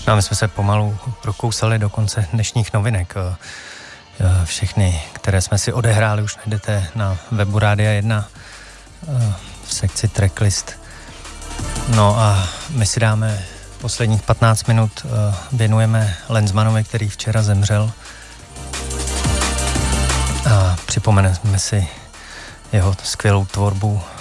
No a my jsme se pomalu prokousali do konce dnešních novinek. Všechny, které jsme si odehráli, už najdete na webu Rádia 1 v sekci tracklist. No a my si dáme posledních 15 minut, věnujeme Lenzmanovi, který včera zemřel, a připomeneme si jeho skvělou tvorbu